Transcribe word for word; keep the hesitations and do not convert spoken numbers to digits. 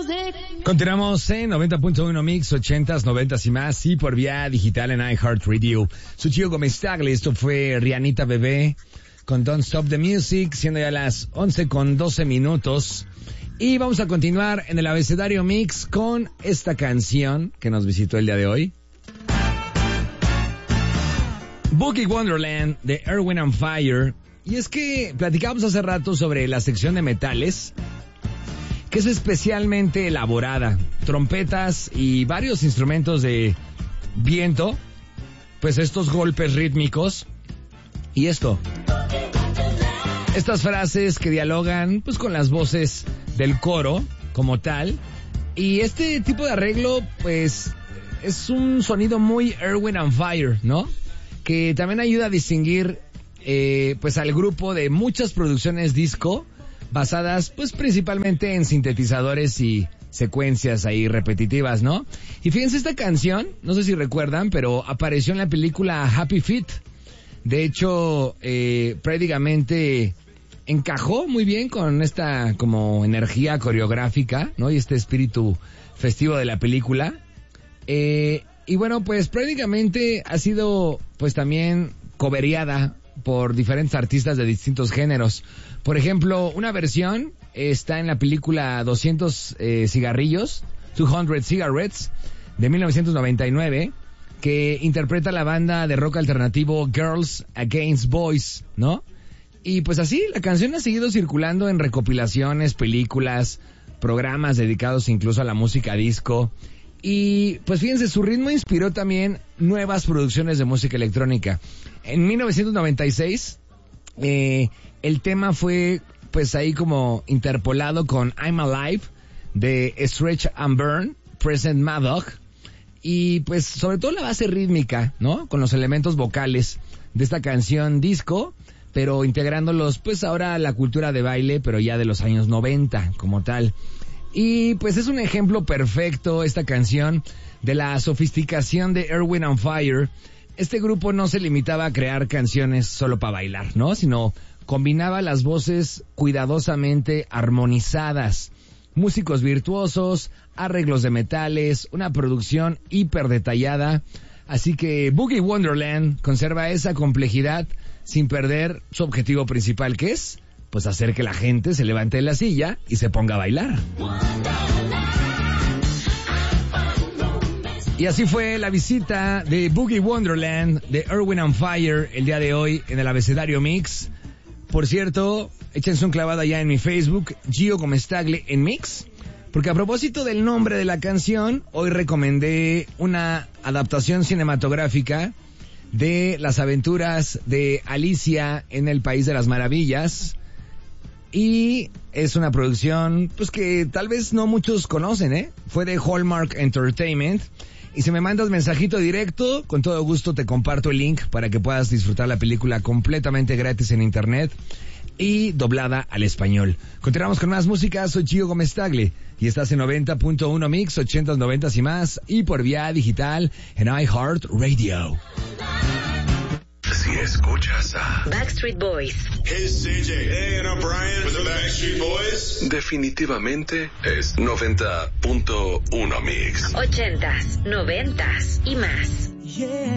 Continuamos en noventa punto uno Mix, ochentas, noventas y más, y por vía digital en iHeartRadio. Soy Gio Gómez Tagle, esto fue Rihanna Bebé con Don't Stop the Music, siendo ya las once con doce minutos. Y vamos a continuar en el abecedario Mix con esta canción que nos visitó el día de hoy. Boogie Wonderland de Earth, Wind and Fire. Y es que platicábamos hace rato sobre la sección de metales, que es especialmente elaborada. Trompetas y varios instrumentos de viento, pues estos golpes rítmicos y esto. Estas frases que dialogan pues con las voces del coro como tal. Y este tipo de arreglo pues es un sonido muy Earth, Wind and Fire, ¿no? Que también ayuda a distinguir eh, pues al grupo de muchas producciones disco basadas pues principalmente en sintetizadores y secuencias ahí repetitivas, ¿no? Y fíjense, esta canción, no sé si recuerdan, pero apareció en la película Happy Feet. De hecho, eh, prácticamente encajó muy bien con esta como energía coreográfica, ¿no? Y este espíritu festivo de la película. Eh, y bueno, pues prácticamente ha sido pues también covereada por diferentes artistas de distintos géneros. Por ejemplo, una versión está en la película doscientos eh, cigarrillos, doscientos Cigarettes, de mil novecientos noventa y nueve, que interpreta la banda de rock alternativo Girls Against Boys, ¿no? Y pues así, la canción ha seguido circulando en recopilaciones, películas, programas dedicados incluso a la música disco. Y pues fíjense, su ritmo inspiró también nuevas producciones de música electrónica. En mil novecientos noventa y seis, eh, el tema fue pues ahí como interpolado con I'm Alive de Stretch and Burn, Present Maddock. Y pues sobre todo la base rítmica, ¿no? Con los elementos vocales de esta canción disco, pero integrándolos pues ahora a la cultura de baile, pero ya de los años noventa como tal. Y pues es un ejemplo perfecto esta canción de la sofisticación de Earth, Wind and Fire. Este grupo no se limitaba a crear canciones solo para bailar, ¿no? Sino combinaba las voces cuidadosamente armonizadas, músicos virtuosos, arreglos de metales, una producción hiper detallada. Así que Boogie Wonderland conserva esa complejidad sin perder su objetivo principal, que es pues hacer que la gente se levante de la silla y se ponga a bailar. Y así fue la visita de Boogie Wonderland de Earth, Wind and Fire el día de hoy en el abecedario Mix. Por cierto, échense un clavado ya en mi Facebook, Gio Gómez Tagle en Mix, porque a propósito del nombre de la canción, hoy recomendé una adaptación cinematográfica de las aventuras de Alicia en el País de las Maravillas. Y es una producción pues que tal vez no muchos conocen, ¿eh? Fue de Hallmark Entertainment. Y si me mandas mensajito directo, con todo gusto te comparto el link para que puedas disfrutar la película completamente gratis en internet y doblada al español. Continuamos con más música, soy Gio Gómez Tagle y estás en noventa punto uno Mix, ochentas, noventas y más, y por vía digital en iHeartRadio. Si escuchas a Backstreet Boys, Hey C J, hey, and I'm Brian with the Backstreet Boys, definitivamente es noventa punto uno Mix. ochentas, noventas y más. Yeah.